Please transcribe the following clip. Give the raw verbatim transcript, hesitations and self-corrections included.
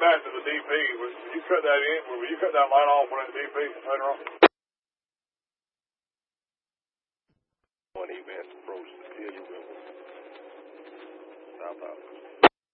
back to the D P. Would you cut that in? Would you cut that light off when the D P later on? One event approached the Celia River, South Africa.